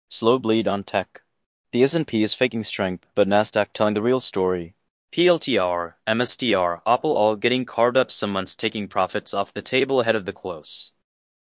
Slow bleed on tech. The S&P is faking strength, but Nasdaq telling the real story. PLTR, MSTR, Apple all getting carved up, someone's taking profits off the table ahead of the close.